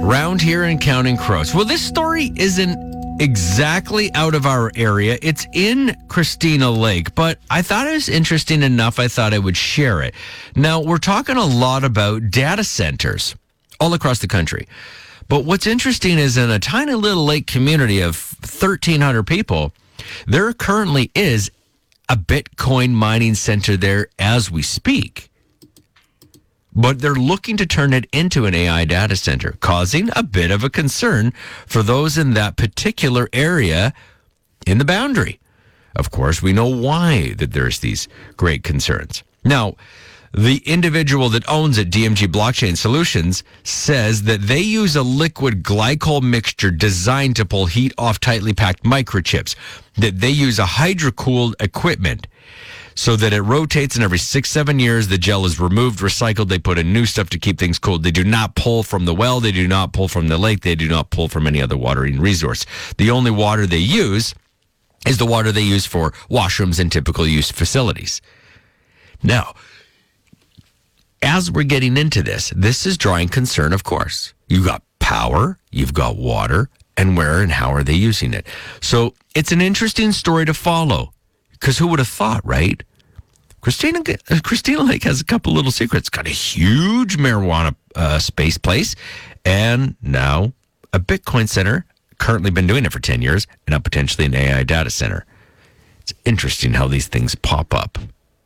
round here in Counting Crows. Well, this story isn't exactly out of our area. It's in Christina Lake, but I thought it was interesting enough. I thought I would share it. Now, we're talking a lot about data centers all across the country. But what's interesting is in a tiny little lake community of 1,300 people, there currently is a Bitcoin mining center there as we speak. But they're looking to turn it into an AI data center, causing a bit of a concern for those in that particular area in the boundary. Of course, we know why that there's these great concerns. Now, the individual that owns it, DMG Blockchain Solutions, says that they use a liquid glycol mixture designed to pull heat off tightly packed microchips, that they use a hydro-cooled equipment so that it rotates, and every 6-7 years, the gel is removed, recycled. They put in new stuff to keep things cold. They do not pull from the well. They do not pull from the lake. They do not pull from any other watering resource. The only water they use is the water they use for washrooms and typical use facilities. Now, as we're getting into this is drawing concern, of course. You've got power, you've got water, and where and how are they using it? So it's an interesting story to follow. Because who would have thought, right? Christina Lake has a couple little secrets. Got a huge marijuana space place, and now a Bitcoin center. Currently been doing it for 10 years, and now potentially an AI data center. It's interesting how these things pop up.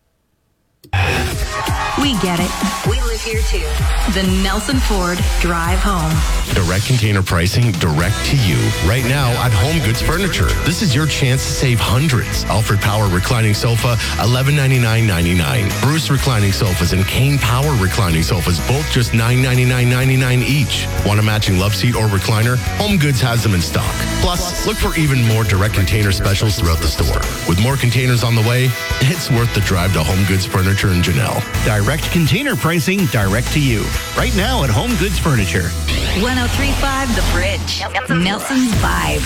We get it. We live here too. The Nelson Ford Drive Home. Direct container pricing direct to you. Right now at Home Goods Furniture. This is your chance to save hundreds. Alfred Power reclining sofa, $1199.99. Bruce reclining sofas and Kane Power reclining sofas, both just $999.99 each. Want a matching love seat or recliner? Home Goods has them in stock. Plus, look for even more direct container specials throughout the store. With more containers on the way, it's worth the drive to Home Goods Furniture in Janelle. Direct container pricing direct to you. Right now at Home Goods Furniture. 103.5 The Bridge. Nelson's Vibe.